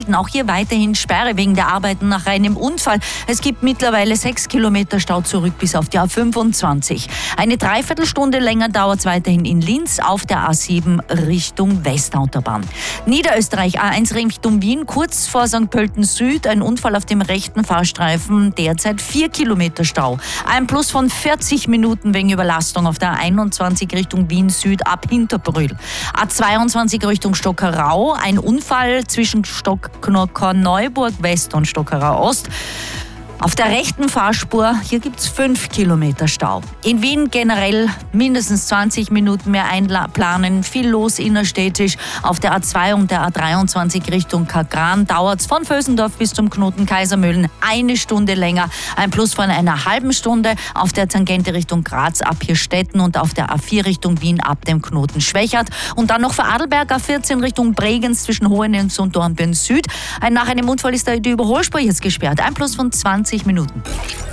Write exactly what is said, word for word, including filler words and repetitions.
Auch hier weiterhin Sperre wegen der Arbeiten nach einem Unfall. Es gibt mittlerweile sechs Kilometer Stau zurück bis auf die A fünfundzwanzig. Eine Dreiviertelstunde länger dauert es weiterhin in Linz auf der A sieben Richtung Westautobahn. Niederösterreich A eins Richtung Wien, kurz vor Sankt Pölten Süd, ein Unfall auf dem rechten Fahrstreifen, derzeit vier Kilometer Stau. Ein Plus von vierzig Minuten wegen Überlastung auf der A einundzwanzig Richtung Wien Süd ab Hinterbrühl. A zweiundzwanzig Richtung Stockerau, ein Unfall zwischen Stockneuburg West und Stockerau Ost. Auf der rechten Fahrspur, hier gibt es fünf Kilometer Stau. In Wien generell mindestens zwanzig Minuten mehr einplanen, viel los innerstädtisch. Auf der A zwei und der A dreiundzwanzig Richtung Kagran dauert es von Vösendorf bis zum Knoten Kaisermühlen eine Stunde länger. Ein Plus von einer halben Stunde auf der Tangente Richtung Graz ab Hirstetten und auf der A vier Richtung Wien ab dem Knoten Schwächert. Und dann noch für Adelberg A vierzehn Richtung Bregenz zwischen Hohenems und Dornbirn Süd. Nach einem Unfall ist die Überholspur jetzt gesperrt. Ein Plus von zwanzig Minuten.